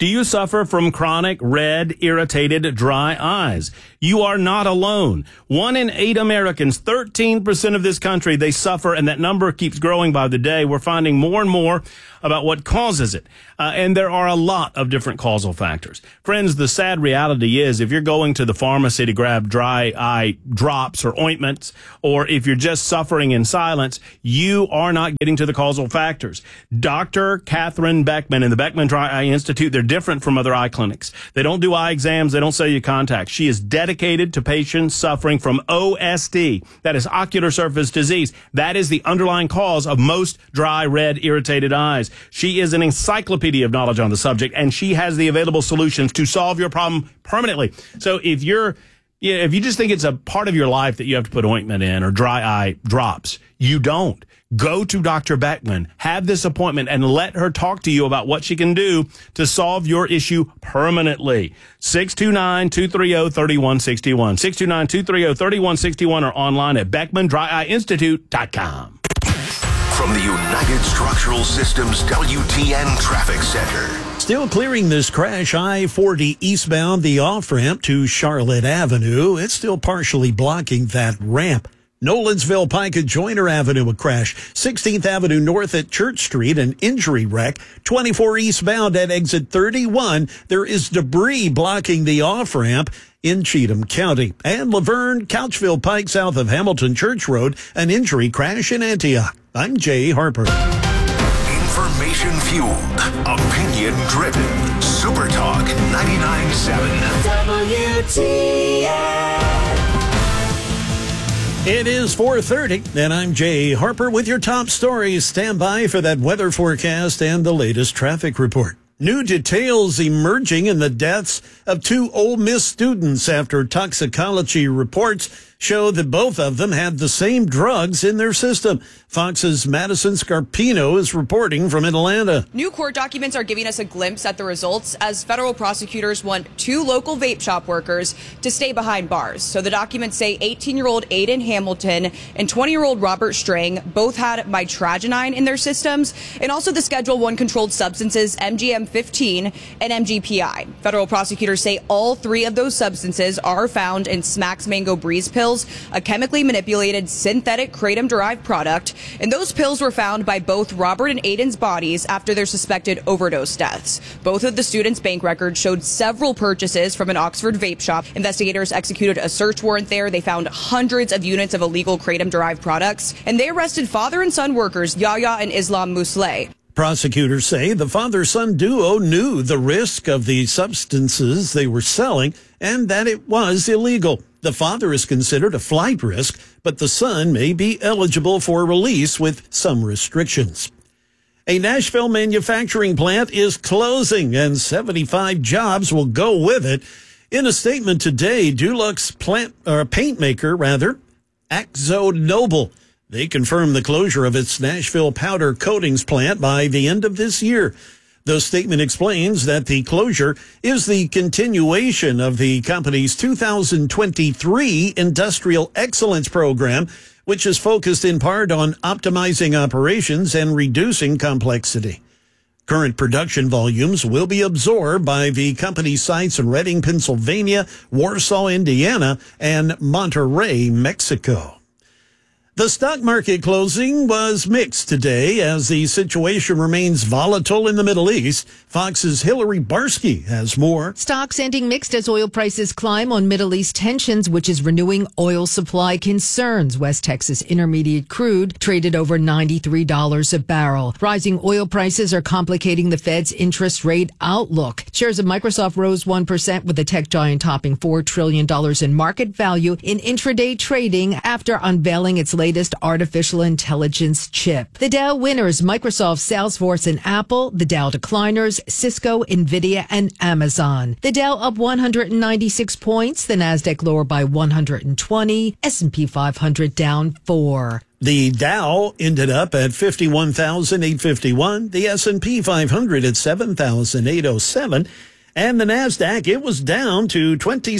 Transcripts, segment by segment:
Do you suffer from chronic, red, irritated, dry eyes? You are not alone. 1 in 8 Americans, 13% of this country, they suffer, and that number keeps growing by the day. We're finding more and more about what causes it. And there are a lot of different causal factors. Friends, the sad reality is if you're going to the pharmacy to grab dry eye drops or ointments, or if you're just suffering in silence, you are not getting to the causal factors. Dr. Catherine Beckman and the Beckman Dry Eye Institute, they're different from other eye clinics. They don't do eye exams. They don't sell you contacts. She is dedicated to patients suffering from OSD. That is ocular surface disease. That is the underlying cause of most dry, red, irritated eyes. She is an encyclopedia of knowledge on the subject, and she has the available solutions to solve your problem permanently. So if you just think it's a part of your life that you have to put ointment in or dry eye drops, you don't. Go to Dr. Beckman, have this appointment, and let her talk to you about what she can do to solve your issue permanently. 629-230-3161. 629-230-3161 or online at BeckmanDryEyeInstitute.com. From the United Structural Systems WTN Traffic Center. Still clearing this crash, I-40 eastbound, the off-ramp to Charlotte Avenue. It's still partially blocking that ramp. Nolensville Pike at Joyner Avenue, a crash. 16th Avenue North at Church Street, an injury wreck. 24 eastbound at exit 31. There is debris blocking the off-ramp in Cheatham County. And Laverne, Couchville Pike south of Hamilton Church Road, an injury crash in Antioch. I'm Jay Harper. Information fueled, opinion driven. Super Talk 99.7 WTN. It is 4:30, and I'm Jay Harper with your top stories. Stand by for that weather forecast and the latest traffic report. New details emerging in the deaths of 2 Ole Miss students after toxicology reports show that both of them had the same drugs in their system. Fox's Madison Scarpino is reporting from Atlanta. New court documents are giving us a glimpse at the results as federal prosecutors want 2 local vape shop workers to stay behind bars. So the documents say 18-year-old Aiden Hamilton and 20-year-old Robert Strang both had mitragynine in their systems, and also the Schedule I controlled substances MGM-15 and MGPI. Federal prosecutors say all 3 of those substances are found in Smack's Mango Breeze pills, a chemically manipulated synthetic kratom-derived product, and those pills were found by both Robert and Aiden's bodies after their suspected overdose deaths. Both of the students' bank records showed several purchases from an Oxford vape shop. Investigators executed a search warrant there. They found hundreds of units of illegal kratom-derived products, and they arrested father and son workers Yahya and Islam Musleh. Prosecutors say the father-son duo knew the risk of the substances they were selling and that it was illegal. The father is considered a flight risk, but the son may be eligible for release with some restrictions. A Nashville manufacturing plant is closing, and 75 jobs will go with it. In a statement today, Dulux paint maker, Akzo Nobel, they confirmed the closure of its Nashville powder coatings plant by the end of this year. The statement explains that the closure is the continuation of the company's 2023 Industrial Excellence Program, which is focused in part on optimizing operations and reducing complexity. Current production volumes will be absorbed by the company's sites in Reading, Pennsylvania, Warsaw, Indiana, and Monterrey, Mexico. The stock market closing was mixed today as the situation remains volatile in the Middle East. Fox's Hillary Barsky has more. Stocks ending mixed as oil prices climb on Middle East tensions, which is renewing oil supply concerns. West Texas Intermediate crude traded over $93 a barrel. Rising oil prices are complicating the Fed's interest rate outlook. Shares of Microsoft rose 1%, with the tech giant topping $4 trillion in market value in intraday trading after unveiling its latest artificial intelligence chip. The Dow winners, Microsoft, Salesforce, and Apple. The Dow decliners, Cisco, Nvidia, and Amazon. The Dow up 196 points. The Nasdaq lower by 120. S&P 500 down 4. The Dow ended up at 51,851. The S&P 500 at 7,807. And the Nasdaq, it was down to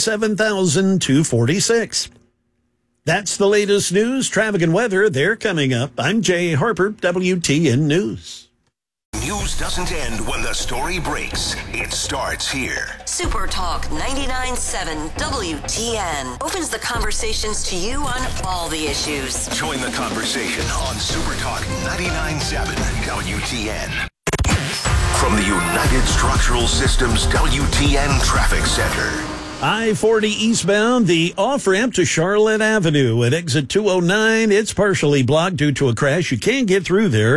27,246. That's the latest news, traffic, and weather. They're coming up. I'm Jay Harper, WTN News. news doesn't end when the story breaks. It starts here. Super Talk 99.7 WTN opens the conversations to you on all the issues. Join the conversation on Super Talk 99.7 WTN. From the United Structural Systems WTN Traffic Center. I-40 eastbound, the off-ramp to Charlotte Avenue at exit 209. It's partially blocked due to a crash. You can't get through there.